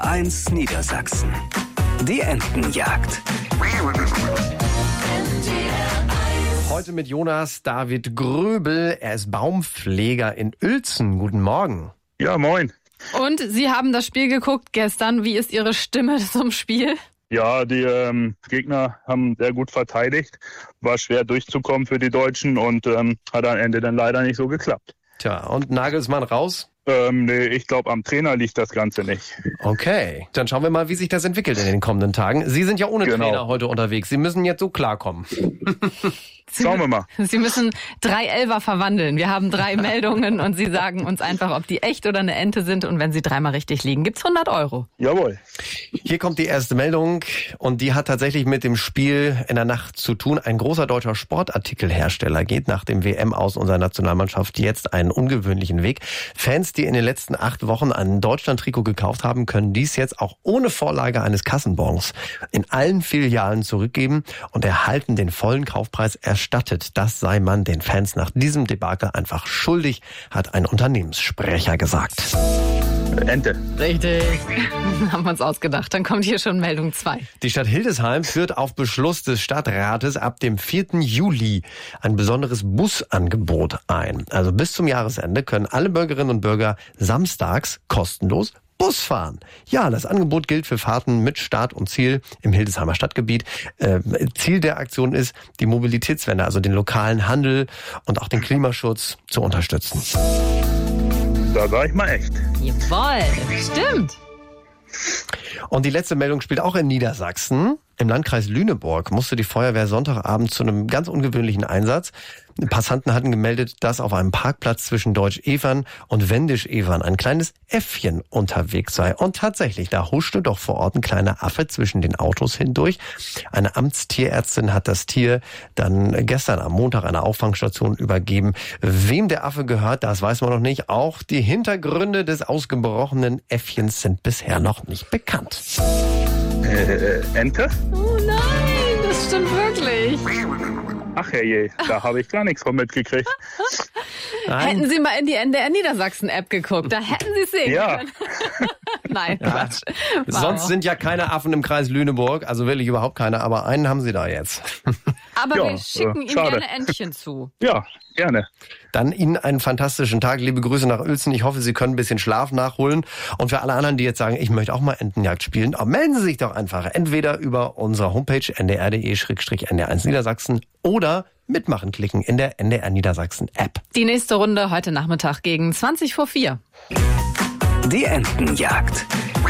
1 Niedersachsen. Die Entenjagd. Heute mit Jonas David Gröbel. Er ist Baumpfleger in Uelzen. Guten Morgen. Ja, moin. Und Sie haben das Spiel geguckt gestern. Wie ist Ihre Stimme zum Spiel? Ja, die Gegner haben sehr gut verteidigt. War schwer durchzukommen für die Deutschen und hat am Ende dann leider nicht so geklappt. Tja, und Nagelsmann raus? Nee, ich glaube, am Trainer liegt das Ganze nicht. Okay, dann schauen wir mal, wie sich das entwickelt in den kommenden Tagen. Sie sind ja ohne Genau. Trainer heute unterwegs. Sie müssen jetzt so klarkommen. Schauen wir mal. Sie müssen 3 Elfer verwandeln. Wir haben 3 Meldungen und Sie sagen uns einfach, ob die echt oder eine Ente sind. Und wenn Sie 3-mal richtig liegen, gibt's 100 €. Jawohl. Hier kommt die erste Meldung und die hat tatsächlich mit dem Spiel in der Nacht zu tun. Ein großer deutscher Sportartikelhersteller geht nach dem WM-Aus unserer Nationalmannschaft jetzt einen ungewöhnlichen Weg. Fans, die in den letzten 8 Wochen ein Deutschland-Trikot gekauft haben, können dies jetzt auch ohne Vorlage eines Kassenbons in allen Filialen zurückgeben und erhalten den vollen Kaufpreis erstattet. Das sei man den Fans nach diesem Debakel einfach schuldig, hat ein Unternehmenssprecher gesagt. Ente. Richtig. Haben wir uns ausgedacht. Dann kommt hier schon Meldung 2. Die Stadt Hildesheim führt auf Beschluss des Stadtrates ab dem 4. Juli ein besonderes Busangebot ein. Also bis zum Jahresende können alle Bürgerinnen und Bürger samstags kostenlos Bus fahren. Ja, das Angebot gilt für Fahrten mit Start und Ziel im Hildesheimer Stadtgebiet. Ziel der Aktion ist, die Mobilitätswende, also den lokalen Handel und auch den Klimaschutz zu unterstützen. Da sag ich mal echt. Jawohl, stimmt. Und die letzte Meldung spielt auch in Niedersachsen. Im Landkreis Lüneburg musste die Feuerwehr Sonntagabend zu einem ganz ungewöhnlichen Einsatz. Passanten hatten gemeldet, dass auf einem Parkplatz zwischen Deutsch-Evern und Wendisch-Evern ein kleines Äffchen unterwegs sei. Und tatsächlich, da huschte doch vor Ort ein kleiner Affe zwischen den Autos hindurch. Eine Amtstierärztin hat das Tier dann gestern am Montag einer Auffangstation übergeben. Wem der Affe gehört, das weiß man noch nicht. Auch die Hintergründe des ausgebrochenen Äffchens sind bisher noch nicht bekannt. Ente? Oh nein, das stimmt wirklich. Ach herrje, da habe ich gar nichts von mitgekriegt. Hätten Sie mal in die NDR Niedersachsen-App geguckt, da hätten Sie es sehen Ja. können. Nein, Quatsch. Sonst sind ja keine Affen im Kreis Lüneburg, also wirklich überhaupt keine, aber einen haben sie da jetzt. Aber Ja, wir schicken Ihnen schade. gerne Entchen zu. Ja, gerne. Dann Ihnen einen fantastischen Tag. Liebe Grüße nach Uelzen. Ich hoffe, Sie können ein bisschen Schlaf nachholen. Und für alle anderen, die jetzt sagen, ich möchte auch mal Entenjagd spielen, melden Sie sich doch einfach entweder über unsere Homepage ndr.de/ndr1 Niedersachsen oder mitmachen klicken in der NDR Niedersachsen App. Die nächste Runde heute Nachmittag gegen 4:20. Die Entenjagd.